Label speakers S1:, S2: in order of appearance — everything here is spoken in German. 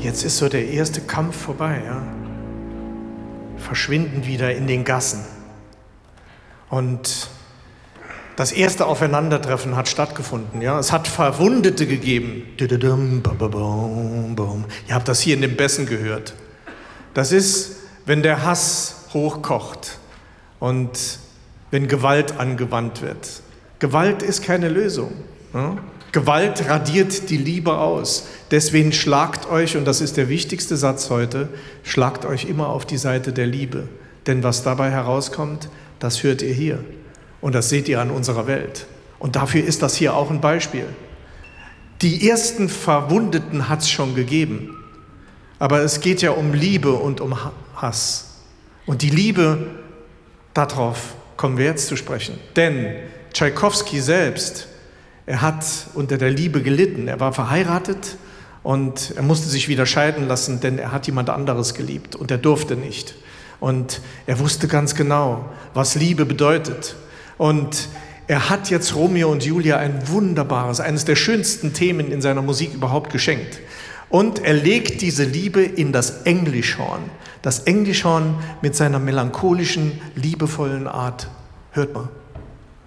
S1: Jetzt ist so der erste Kampf vorbei, ja. Verschwinden wieder in den Gassen. Und das erste Aufeinandertreffen hat stattgefunden, ja. Es hat Verwundete gegeben. Ihr habt das hier in den Bässen gehört. Das ist, wenn der Hass hochkocht und wenn Gewalt angewandt wird. Gewalt ist keine Lösung. Ja? Gewalt radiert die Liebe aus. Deswegen schlagt euch, und das ist der wichtigste Satz heute, schlagt euch immer auf die Seite der Liebe. Denn was dabei herauskommt, das hört ihr hier. Und das seht ihr an unserer Welt. Und dafür ist das hier auch ein Beispiel. Die ersten Verwundeten hat es schon gegeben. Aber es geht ja um Liebe und um Hass. Und die Liebe, darauf kommen wir jetzt zu sprechen. Denn Tschaikowski selbst, er hat unter der Liebe gelitten. Er war verheiratet und er musste sich wieder scheiden lassen, denn er hat jemand anderes geliebt und er durfte nicht. Und er wusste ganz genau, was Liebe bedeutet. Und er hat jetzt Romeo und Julia ein wunderbares, eines der schönsten Themen in seiner Musik überhaupt geschenkt. Und er legt diese Liebe in das Englischhorn. Das Englischhorn mit seiner melancholischen, liebevollen Art. Hört mal.